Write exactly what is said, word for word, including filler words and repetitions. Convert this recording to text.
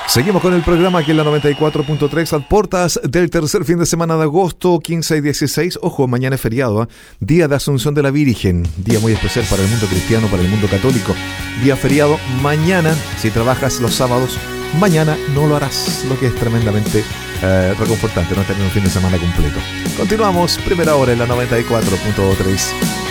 Seguimos con el programa aquí en la noventa y cuatro punto tres a puertas del tercer fin de semana de agosto, quince y dieciséis. Ojo, mañana es feriado, ¿eh? Día de Asunción de la Virgen, día muy especial para el mundo cristiano, para el mundo católico. Día feriado, mañana, si trabajas los sábados, mañana no lo harás, lo que es tremendamente eh, reconfortante, no tener un fin de semana completo. Continuamos, primera hora en la noventa y cuatro punto tres.